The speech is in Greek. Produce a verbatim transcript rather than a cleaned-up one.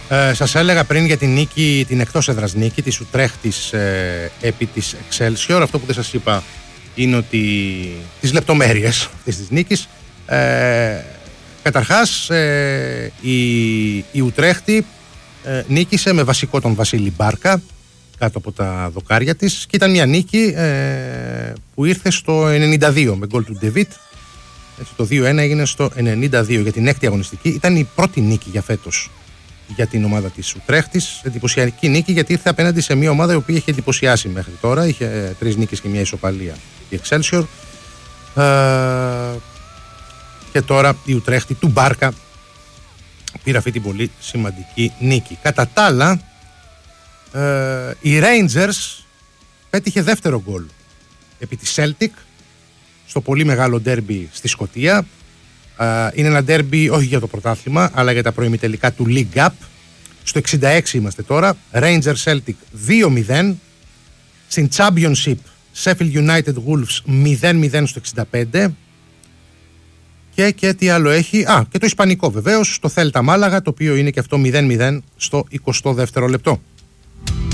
Ε, σας έλεγα πριν για την νίκη, την εκτός έδρας νίκη της Ουτρέχτης ε, επί της Excelsior. Αυτό που δεν σας είπα είναι ότι τις λεπτομέρειες αυτής της νίκης. Ε, καταρχάς ε, η, η Ουτρέχτη ε, νίκησε με βασικό τον Βασίλη Μπάρκα κάτω από τα δοκάρια της και ήταν μια νίκη ε, που ήρθε στο ενενήντα δύο με γκολ του Ντεβίτ. Έτσι, το δύο ένα έγινε στο ενενήντα δύο για την έκτη αγωνιστική. Ήταν η πρώτη νίκη για φέτος για την ομάδα της Ουτρέχτης. Εντυπωσιακή νίκη γιατί ήρθε απέναντι σε μια ομάδα η οποία είχε εντυπωσιάσει μέχρι τώρα. Είχε ε, τρεις νίκες και μια ισοπαλία η Excelsior. Ε, και τώρα η Ουτρέχτη του Μπάρκα πήρε αυτή την πολύ σημαντική νίκη. Κατά τα άλλα, ε, η Rangers πέτυχε δεύτερο γκολ επί της Celtic στο πολύ μεγάλο ντέρμπι στη Σκωτία. Uh, είναι ένα ντέρμπι όχι για το πρωτάθλημα αλλά για τα προημιτελικά του League Cup. Στο εξήντα έξι είμαστε τώρα. Rangers Celtic δύο μηδέν. Στην Championship Sheffield United Wolves μηδέν μηδέν στο εξήντα πέντε. Και, και τι άλλο έχει? Α, και το ισπανικό βεβαίως, το Θέλτα Μάλαγα, το οποίο είναι και αυτό μηδέν μηδέν στο εικοστό δεύτερο λεπτό.